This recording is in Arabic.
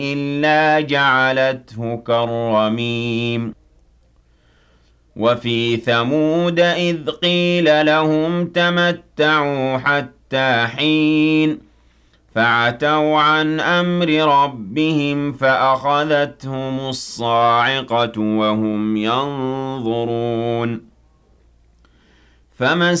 إِلَّا جَعَلَتْهُ كَالرَّمِيمِ وَفِي ثَمُودَ إِذْ قِيلَ لَهُمْ تَمَتَّعُوا حَتَّىٰ حِينٍ فَعَتَوْا عَنْ أَمْرِ رَبِّهِمْ فَأَخَذَتْهُمُ الصَّاعِقَةُ وَهُمْ يَنظُرُونَ فَمَا